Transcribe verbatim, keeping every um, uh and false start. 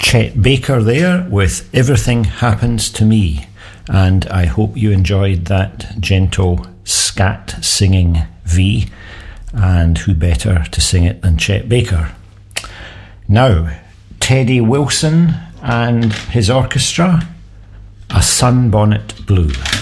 Chet Baker there with Everything Happens to Me, and I hope you enjoyed that gentle scat singing V, and who better to sing it than Chet Baker. Now, Teddy Wilson and his orchestra, A Sunbonnet Blue.